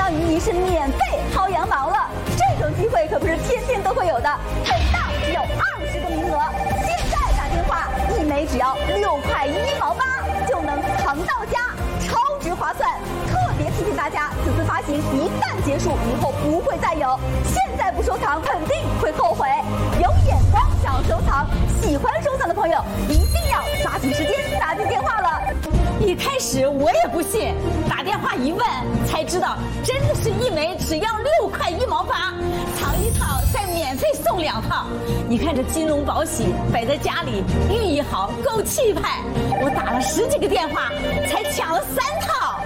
让你是免费薅羊毛了。这种机会可不是天天都会有的，本档只有20个名额，现在打电话一枚只要6块1毛8就能藏到家，超值划算。特别提醒大家，此次发行一旦结束，以后不会再有，现在不收藏肯定会后悔。有眼光想要收藏，喜欢收藏的朋友一定要抓紧时间打进电话了。 一开始我也不信，打电话一问才知道，真的是一枚只要6块1毛8，藏1套再免费送2套。你看这金龙宝玺摆在家里，寓意好，够气派。我打了10几个电话才抢了3套。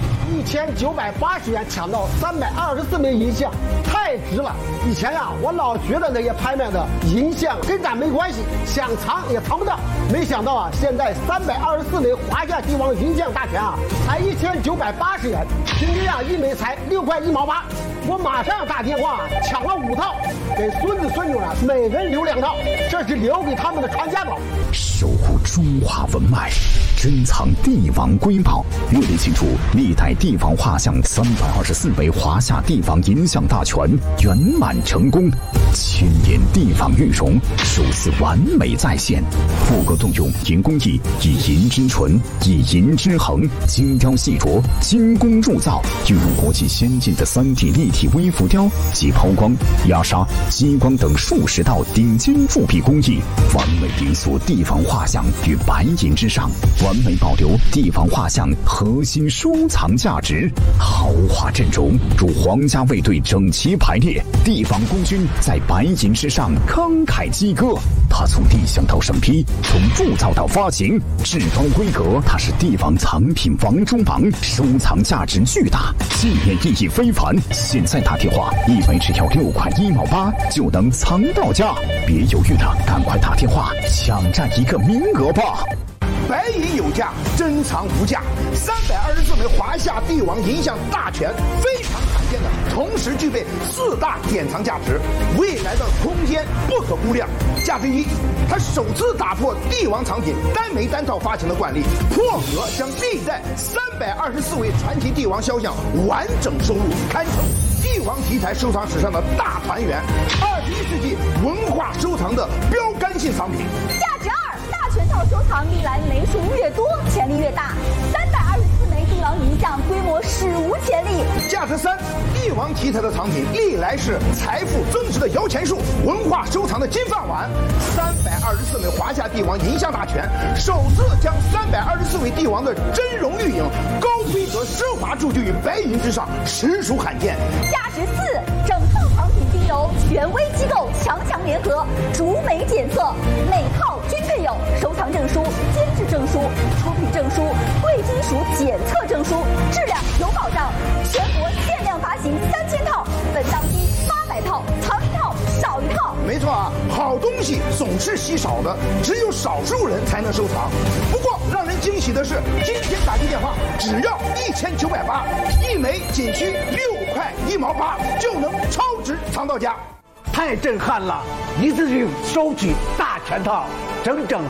1980元抢到324枚银像，太值了！以前呀，我老觉得那些拍卖的银像跟咱没关系，想藏也藏不到。没想到啊，现在324枚华夏帝王银像大全啊，才1980元，平均啊一枚才6块1毛8。我马上打电话抢了5套，给孙子孙女啊每人留2套，这是留给他们的传家宝。 守护中华文脉，珍藏帝王瑰宝，热烈庆祝历代帝王画像324枚华夏帝王银像大全圆满成功，1000年帝王玉容首次完美再现，复刻动用银工艺，以银之纯，以银之恒，精雕细琢，精工铸造，运用国际先进的3D 立体微浮雕及抛光、压砂、激光等数10道顶尖铸币工艺，完美雕塑帝王画像于白银之上，完美保留帝王画像核心收藏价值。豪华阵容如皇家卫队整齐排列，帝王功勋在白银之上慷慨激歌。它从立项到审批，从铸造到发行，至高规格，它是帝王藏品王中王，收藏价值巨大，纪念意义非凡。现在打电话，一枚只要6块1毛8就能藏到家，别犹豫了，赶快打电话抢占一个名额吧！ 白银有价，珍藏无价。324枚华夏帝王银像大全，非常罕见的，同时具备4大典藏价值，未来的空间不可估量。价值1，它首次打破帝王藏品单枚单套发行的惯例，破格将历代324位传奇帝王肖像完整收录，堪称帝王题材收藏史上的大团圆，21世纪文化收藏的标杆性藏品。 价值2，大全套收藏历来枚数越多，潜力越大。324枚帝王银像规模史无前例。 价值3，帝王题材的藏品历来是财富增值的摇钱树，文化收藏的金饭碗。324枚华夏帝王银像大全，首次将324位帝王的真容玉影高规格奢华铸就于白银之上，实属罕见。 价值4，整套藏品经由权威机构强联合，逐枚检测，每套均配有收藏证书、监制证书、出品证书、贵金属检测证书，质量有保障。全国限量发行3000套，本档期800套，藏1套少1套。 没错啊，好东西总是稀少的，只有少数人才能收藏。不过让人惊喜的是，今天打进电话只要1980，一枚仅需6块1毛8就能超值藏到家。 太震撼了！一次性收取大全套，整整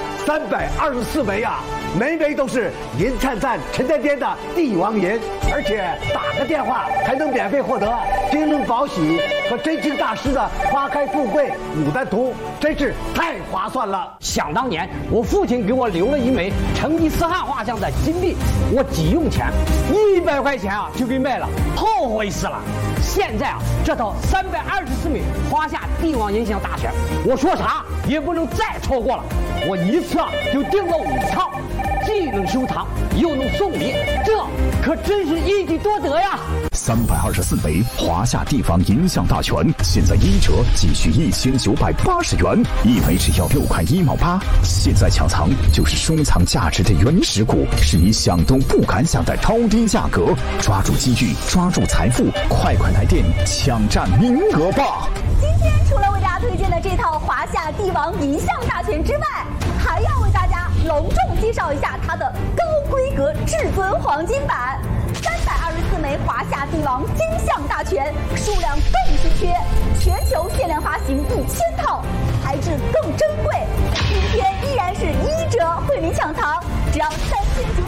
324枚啊！枚枚都是银灿灿、沉甸甸的帝王银，而且打个电话还能免费获得金龙宝玺和真卿大师的花开富贵牡丹图，真是太划算了。 想当年，我父亲给我留了一枚成吉思汗画像的金币，我急用钱，100块钱啊就给卖了，后悔死了。现在啊，这套324枚华夏帝王银像大全，我说啥也不能再超过了。我一次啊就订了5套，既能收藏又能送礼，这可真是一举多得呀 ！324枚华夏帝王银像大全，现在1折仅需1980元，一枚只要6块1毛8。现在抢藏就是收藏价值的原始股，是你想都不敢想的超低价格。抓住机遇，抓住财富，快来电抢占名额吧！ 今天除了为大家推荐的这套华夏帝王银像大全之外，还要为大家隆重介绍一下它的高规格至尊黄金版。324枚华夏帝王金像大全，数量更稀缺，全球限量发行1000套，材质更珍贵。今天依然是1折惠民抢藏，只要3980